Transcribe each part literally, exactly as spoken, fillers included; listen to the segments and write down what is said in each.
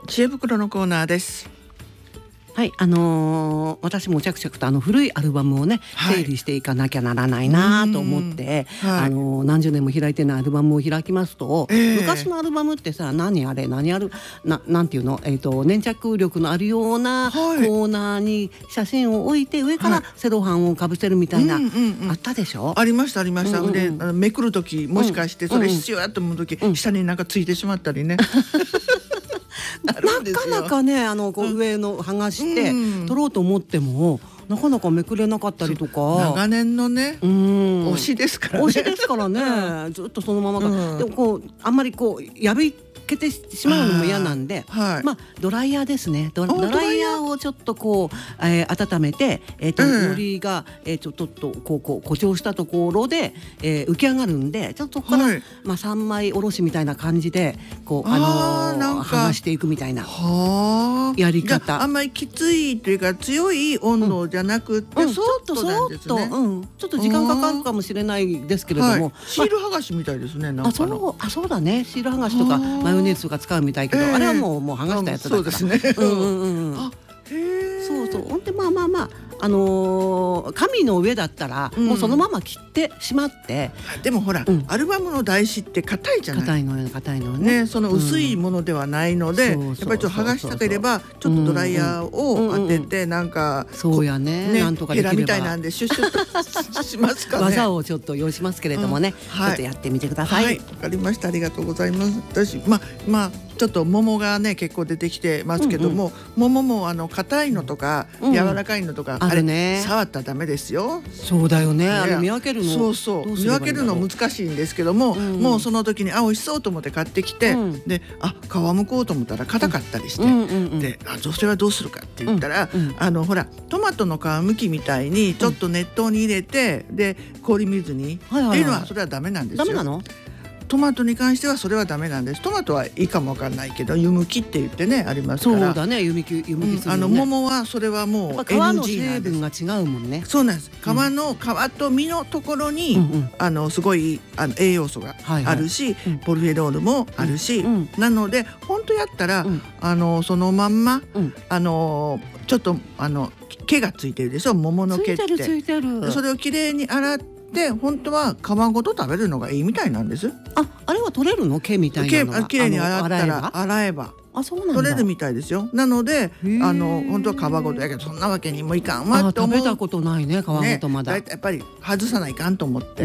知恵袋のコーナーです。 はい、あのー、私も着々とあの古いアルバムをね、はい、整理していかなきゃならないなと思って、はい、あのー、何十年も開いてないアルバムを開きますと、えー、昔のアルバムってさ、何あれ何あるな、なんていうの、えーと、粘着力のあるようなコーナーに写真を置いて上からセロハンをかぶせるみたいな、はい、あったでしょ。 ありましたありました、うんうんうん、でめくるときもしかしてそれ必要やと思うとき、うんうん、下になんかついてしまったりねなかなかね、あのこう上の剥がして取ろうと思っても、なかなかめくれなかったりとか、 長年のね、うん、推しですからね推しですからねずっとそのままが、うん、でもこうあんまりこう破いけてしまうのも嫌なんで、はい、まあドライヤーですね。ド, ドライヤーをちょっとこう、えー、温めて、えーとうん、糊が、えー、ちょっとこうこう誇張したところで、えー、浮き上がるんで、ちょっとそこから、はい、まあさんまいおろしみたいな感じでこうあのー、剥がしていくみたいなやり方。 あんまりきついというか強い温度じゃなくて、うん、そっとなんですね。 うん、ちょっと時間かかるかもしれないですけれども、はい、 シール剥がしみたいですね。なんかのあそうあそうだね、シール剥がしとかマヨネーズとか使うみたいけど、えー、あれはもうもう剥がしたやつだから。 そうですね。 うんうんうん。あ、へえ。そうそう。ほんでまあまあまああのー、紙の上だったら、うん、もうそのまま切ってしまって。 でもほら、うん、アルバムの台紙って硬いじゃない。 硬いのよ硬いのね。 ね、その薄いものではないので、うん、やっぱりちょっと剥がしたければちょっとドライヤーを当てて、なんかそうやね、ね、なんとかできればヘラみたいなんでシュッシュッとしますかね。 技をちょっと用意しますけれどもね、うん、はい、ちょっとやってみてください。 はい、わかりました。ありがとうございます。私まあまあちょっと桃がね結構出てきてますけども、うんうん、桃もあの硬いのとか、うん、柔らかいのとか、 あれね、 触ったらダメですよ。 そうだよね。あれ見分けるの、 そうそう見分けるの難しいんですけども、うん、もうその時にあ美味しそうと思って買ってきて、うん、であ皮むこうと思ったら硬かったりして、うんうんうん、であそれはどうするかって言ったら、うんうん、あのほらトマトの皮むきみたいにちょっと熱湯に入れて、うん、で氷水に、はいはいはい、っていうのはそれはダメなんですよ。 ダメなの？ トマトに関してはそれはダメなんです。トマトはいいかもわかんないけど湯むきって言ってねありますから。 そうだね、湯むき湯むきするね、 うん、あの桃はそれはもう エヌジー なんです。 皮の成分が違うもんね。 そうなんです。皮の、うん、皮と実のところに、うんうん、あのすごいあの栄養素があるし、はいはい、ポリフェノールもあるし、うん、なので本当やったら、うん、あのそのまんま、うん、あのちょっとあの毛がついてるでしょ、桃の毛って。 ついてるついてる。 それをきれいに洗ってで本当は皮ごと食べるのがいいみたいなんです。 あ、あれは取れるの？毛みたいなのが。 きれいに洗ったら洗えば。 あ、そうなんだ。 取れるみたいですよ。なのであの本当は皮ごとやけどそんなわけにもいかんわって思う。 食べたことないね、皮ごとまだ。 ね、やっぱり外さないかんと思って。うん、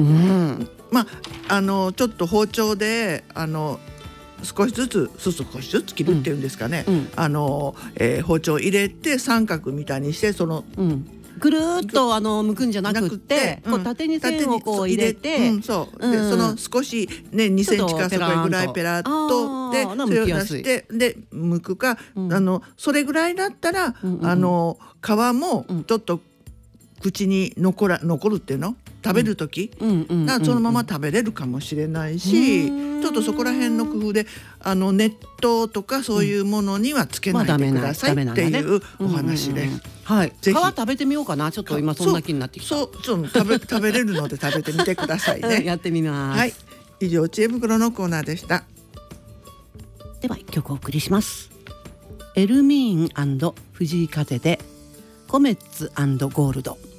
まああのちょっと包丁であの少しずつ少しずつ切るっていうんですかね。うんうん、あの、えー、包丁入れて三角みたいにしてその。うん、 ぐるーっとあの剥くんじゃなくて、うん、こう縦に線をこう入れて、 うん、そうで、うん、その少しねにセンチかそこぐらいペラッとでそれを出してで剥くか、うん、あのそれぐらいだったら、うんうん、あの皮もちょっと口に残ら残るっていうの食べる時、うん、だからそのまま食べれるかもしれないし、うん、ちょっとそこら辺の工夫であの熱湯とかそういうものにはつけないでくださいっていうお話です。 はい、皮食べてみようかな。ちょっと今そんな気になってきた。 そうそう食べ食べれるので食べてみてくださいね。 やってみます。 はい、以上知恵袋のコーナーでした。 では一曲お送りします。エルミーン&藤井風でコメッツ&ゴールド。